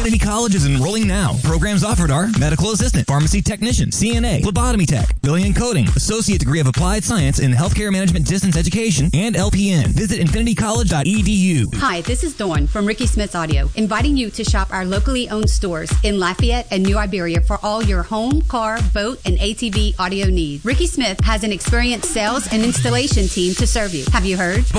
Infinity College is enrolling now. Programs offered are medical assistant, pharmacy technician, CNA, phlebotomy tech, billing and coding, associate degree of applied science in healthcare management distance education, and LPN. Visit infinitycollege.edu. Hi, this is Dawn from Ricky Smith's Audio, inviting you to shop our locally owned stores in Lafayette and New Iberia for all your home, car, boat, and ATV audio needs. Ricky Smith has an experienced sales and installation team to serve you. Have you heard?